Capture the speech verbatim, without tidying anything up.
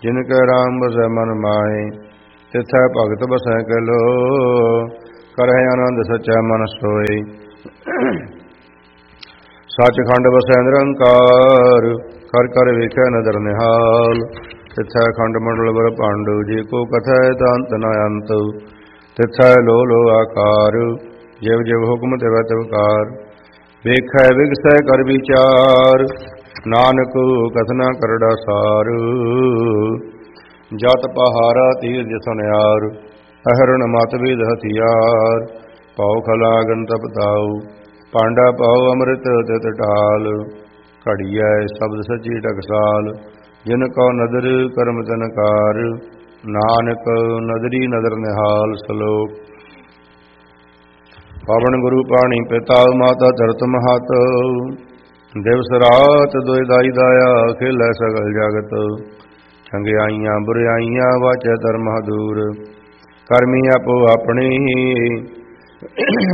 जिन कै राम बसै मन माए, तिथै भगत बसै कलो, करह आनंद सच्चा मन सोए। सचखंड बसै निरंकार, कर कर वेखै नदर निहाल, तिथै खंड मंडल बर पांडु, जे को कथै अंत न अंत, तिथै लो लो आकार, जिव जिव हुक्म तिव तिवकार, वेखै विगसै कर विचार, नानक कथना करड़ा सार, जत पहारा तीर जसनयार, अहरण मत विद हथियार, पौ खलागन तप ताऊ, पांडा पाओ अमृत तित टाल, घड़िया शब्द सची टकसाल, जिन कौ नदर करम तनकार, नानक नदरी नदर निहाल। सलोक। पवन गुरु पाणी पिता माता धरत महत, दिवस रात दुई दाई दाया, खेलै सगल जगत, चंगियाइयां बुराइयां वाचै धर्म दूर, करमी आपो अपनी